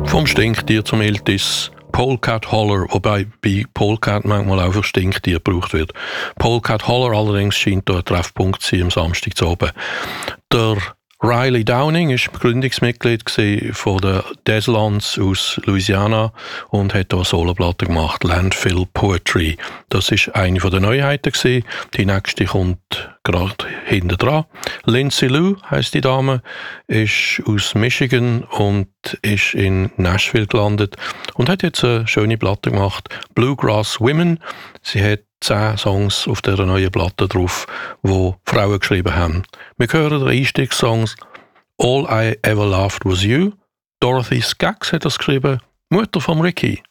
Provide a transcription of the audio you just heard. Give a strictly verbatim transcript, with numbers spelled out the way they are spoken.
Vom Stinktier zum Iltis. Polecat Holler, wobei bei Polecat manchmal auch für Stinktier gebraucht wird. Polecat Holler allerdings scheint hier ein Treffpunkt zu sein am Samstag zu oben. Der Riley Downing war Gründungsmitglied von den Deslons aus Louisiana und hat hier eine Soloplatte gemacht, Landfill Poetry. Das war eine der Neuheiten gewesen. Die nächste kommt gerade hinten dran. Lindsay Lou heisst die Dame, ist aus Michigan und ist in Nashville gelandet und hat jetzt eine schöne Platte gemacht, Bluegrass Women. Sie hat zehn Songs auf dieser neuen Platte drauf, die Frauen geschrieben haben. Wir hören den Einstiegssong All I Ever Loved Was You. Dorothy Skaggs hat das geschrieben, Mutter von Ricky.